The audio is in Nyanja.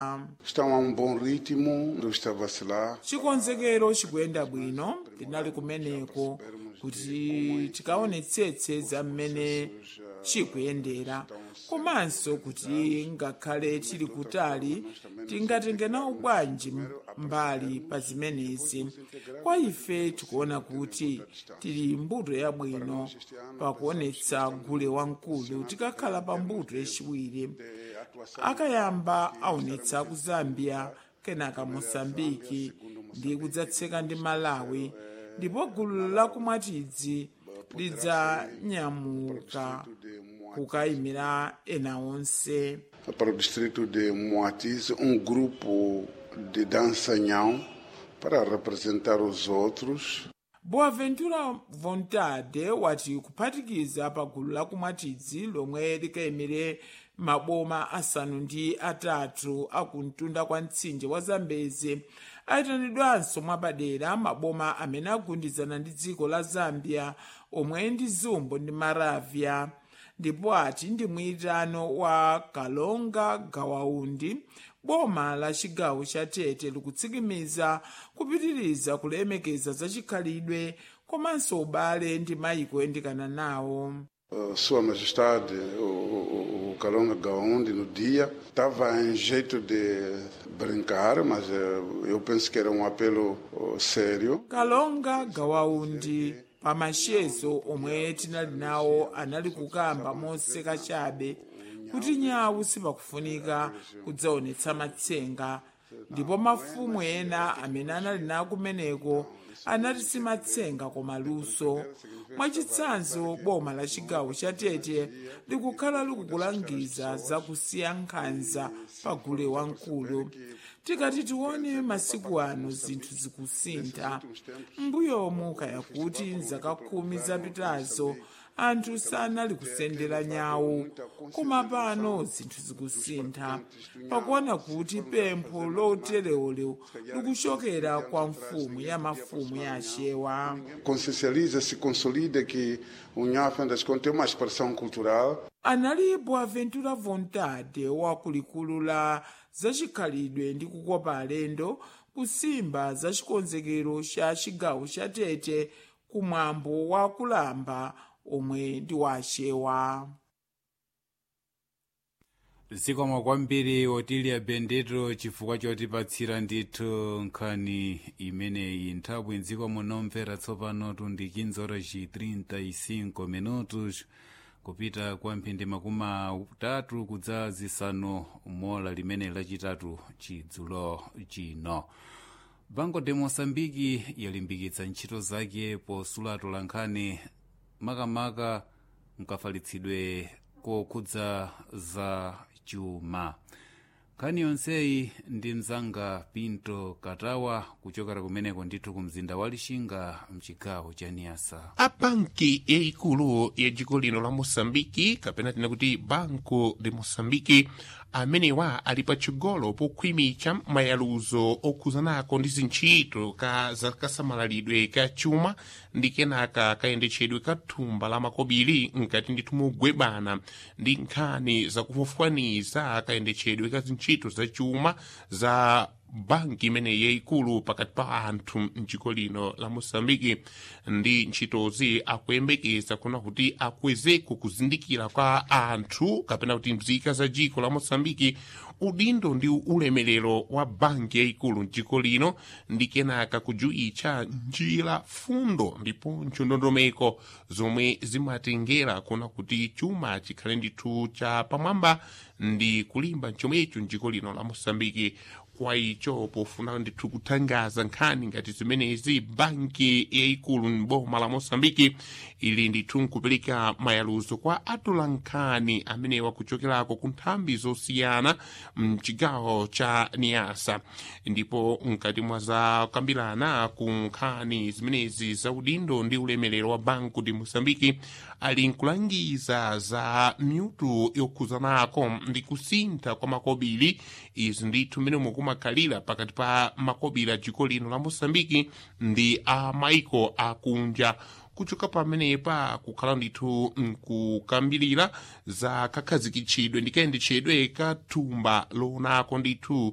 Estão a bom ritmo, não está a vacilar. chikonzekero chikuyenda bwino, tinali kumeneko kuti tikaonetsetse za mmene chikuyendera, komanso kuti ngakhale tili kutali tingatenge nawo bwanji mbali pa zimenezi. Kwa ife tikuona kuti tili mbuto yabwino pakuonetsa gule wamkulu tikakhala pa mbuto yachiwiri. Akayamba aonetsa ku Zambia, kenaka Mosambiki ndi kudzatseka ndi Malawi, ndipo gulu la kumwatidzi lidzanyamuka kukayimira ena onse. Para o distrito de Moatize, grupo de dança nhão para representar os outros. Boaventura Vontade wati kuphatikiza pa gulu la kumwatidzi lomwe likayimire maboma asanu ndi atatu akuntunda kwa mtsinje wa Zambezi, ayitanidwanso mwapadera maboma amene agundizana ndi dziko la Zambia omwe ndi Zumbo ndi Maravya. Ndipo ati ndi mwitano wa Kalonga Gawaundi, boma la chigawo cha Tete likutsikimiza kupitiriza kulemekeza za chikhalidwe komanso ubale ndi mayiko oyandikana nawo. Sua Majestade, o Kalonga Gawaundi, no dia, estava em jeito de brincar, mas eu penso que era apelo sério. Kalonga Gawaundi pamashezo omwe tinali nawo anali kukamba moseka chabe kuti nyawu sipakufunika kudzaonetsa matsenga, ndipo mafumu ena amene anali nawo kumeneko anati si matsenga koma luso. Mwachitsanzo boma la chigawo cha Tete likukhala likukulangiza zakusiya nkhanza pa gule wamkulu. Tikati tione masiku ano zinthu zikusintha. Mbuyomu kaya kuti nzaka 10 zapitazo anthu sanali kusendera nyawu, koma pano zinthu zikusintha pakuona kuti pempho loterewolero likuchokera kwa mfumu ya mafumu ya Axewa. Consciencializa, se consolida que o Nhão, afinal das contas, é uma expressão cultural. Anali Boaventura Vontade wakulikulu la zachikhalidwe ndi kukopa alendo kusimba za chikonzekero cha chigawo cha Tete kumwambo wa kulamba omwe ndi wa Axewa. Zikomo kwambiri Otilia Bendeto chifukwa chotipatsira ndithu nkhani imeneyi. Nthawi mdziko munomvera tsopano ndi 15:35 minutos kupita kwa mphindi 30 kudza zisanu mola limene lachitatu chidzulo chino. Banco de Moçambique yalimbikitsa ntchito zake posulatola nkhani makamaka mkafalitsidwe kokhudza za chuma. Nkhani yonseyi ndi mzanga Pinto Katawa kuchokera kumeneko ndithu ku mzinda wa Lixinga mchigawo cha Niassa. A banki yaikulu ya dziko lino la Moçambike, kapena tina kuti Banco de Moçambique, amenewa ali patsogolo pokhwimitsa mayaluzo okhuzanako ndi zintchito za kasamalidwe ka chuma ndi kenaka kayendetsedwe ka thumba la makobiri nkati ndithu mogwebana ndi nkhani zakufufukaniza kayendetsedwe ka zintchito za chuma za banki imene yaikulu pakati pa anthu mdziko lino la Moçambike. Ndi ntchitozi akuyembekeza kuna kuti akwezeko kuzindikira kwa anthu kapena kuti mzika za dziko la Moçambike udindo ndi ulemerero wa banki yaikulu mdziko lino ndi kenaka kujuitsa njira fundo ndiponso ndondomeko zomwe zimatengera kuna kuti chuma chikhale ndithu cha pamwamba ndi kulimba chomwecho mdziko lino la Moçambike. Kwa icho pofuna ndithu kuthangaza nkhani ngati zimenezi, banki yaikulu m'boma la Moçambike ili ndithu nkupereka mayaluzo kwa atola nkhani amenewa kuchokerako ku nthambi zosiyana mchigawo cha Niassa. Ndipo mkati mwa za kambirana ku nkhani zimenezi za udindo ndi ulemerero wa Banco de Moçambique ali nkulangiza za miutu yokhuzanako ndi kusintha kwa makobiri. Izi ndithu mmene mukumakhalira pakati pa makobiri a dziko lino la Moçambike ndi a maiko akunja. Kuchoka pamenepa kukhala ndithu nkukambirira za kakhazikitsidwe ndi kayendetsedwe ka thumba lonako ndithu